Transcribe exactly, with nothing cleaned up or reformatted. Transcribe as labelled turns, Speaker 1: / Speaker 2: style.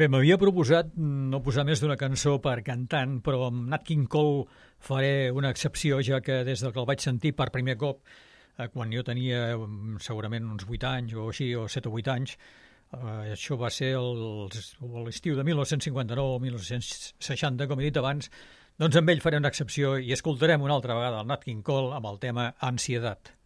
Speaker 1: Bé, m'havia proposat no posar més d'una cançó per cantant, però amb Nat King Cole faré una excepció, ja que des del que el vaig sentir per primer cop, eh, quan jo tenia um, segurament uns vuit anys o així, o set o vuit anys, eh, això va ser el, l'estiu de mil nou-cents cinquanta-nou o mil nou-cents seixanta, com he dit abans, doncs amb ell faré una excepció i escoltarem una altra vegada el Nat King Cole amb el tema Ansiedat.